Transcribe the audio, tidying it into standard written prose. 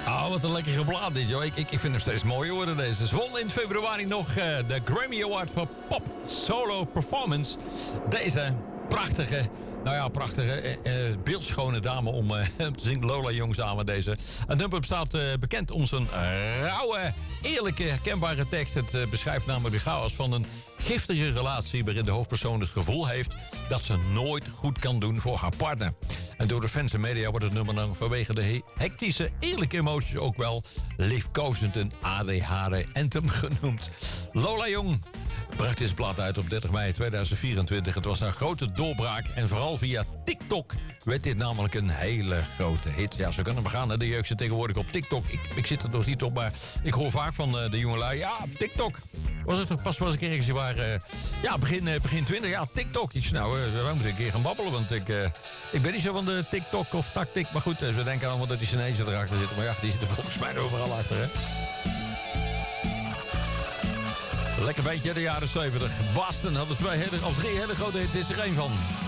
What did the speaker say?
Oh, wat een lekkere plaat dit, joh. Ik vind hem steeds mooier worden, deze. Ze won in februari nog de Grammy Award voor Pop Solo Performance. Deze prachtige, beeldschone dame om te zien. Lola Jong samen deze. Het nummer staat bekend om zijn rauwe, eerlijke, herkenbare tekst. Het beschrijft namelijk de chaos van een giftige relatie waarin de hoofdpersoon het gevoel heeft dat ze nooit goed kan doen voor haar partner. En door de fans en media wordt het nummer dan vanwege de hectische, eerlijke emoties ook wel liefkozend een ADHD-anthem genoemd. Lola Jong bracht deze plaat uit op 30 mei 2024. Het was een grote doorbraak en vooral via TikTok werd dit namelijk een hele grote hit. Ja, zo kan het gaan. De jeugd zit tegenwoordig op TikTok. Ik zit er nog niet op, maar ik hoor vaak van de jongelui. Ja, TikTok. Was het toch pas ik ergens waar... begin 20. Ja, TikTok. Ik zei, nou, wij moeten een keer gaan babbelen. Want ik ben niet zo van de TikTok of tactic. Maar goed, we denken allemaal dat die Chinezen erachter zitten. Maar ja, die zitten volgens mij overal achter, hè. Lekker beetje de jaren 70. Boston hadden drie hele grote hits. Dit is er één van.